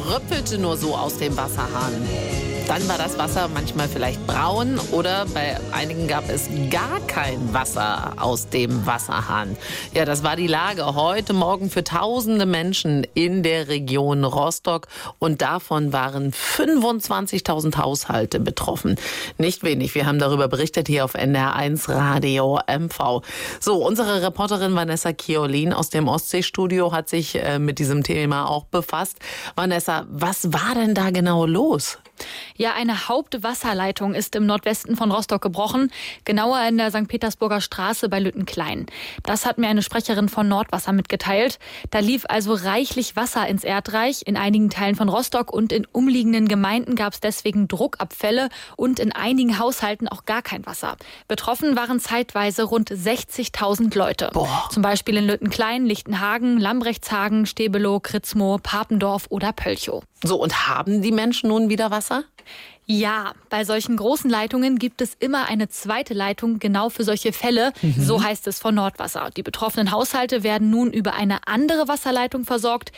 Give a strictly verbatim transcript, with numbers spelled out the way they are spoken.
tröpfelte nur so aus dem Wasserhahn. Dann war das Wasser manchmal vielleicht braun oder bei einigen gab es gar kein Wasser aus dem Wasserhahn. Ja, das war die Lage heute Morgen für tausende Menschen in der Region Rostock und davon waren fünfundzwanzigtausend Haushalte betroffen. Nicht wenig. Wir haben darüber berichtet hier auf N D R eins Radio M V. So, unsere Reporterin Vanessa Kiolin aus dem Ostseestudio hat sich äh, mit diesem Thema auch befasst. Vanessa, was war denn da genau los? Ja, eine Hauptwasserleitung ist im Nordwesten von Rostock gebrochen, genauer in der Sankt Petersburger Straße bei Lüttenklein. Das hat mir eine Sprecherin von Nordwasser mitgeteilt. Da lief also reichlich Wasser ins Erdreich. In einigen Teilen von Rostock und in umliegenden Gemeinden gab es deswegen Druckabfälle und in einigen Haushalten auch gar kein Wasser. Betroffen waren zeitweise rund sechzigtausend Leute. Boah. Zum Beispiel in Lüttenklein, Lichtenhagen, Lambrechtshagen, Stebelow, Kritzmoor, Papendorf oder Pölchow. So, und haben die Menschen nun wieder Wasser? Ja, bei solchen großen Leitungen gibt es immer eine zweite Leitung genau für solche Fälle. Mhm. So heißt es von Nordwasser. Die betroffenen Haushalte werden nun über eine andere Wasserleitung versorgt.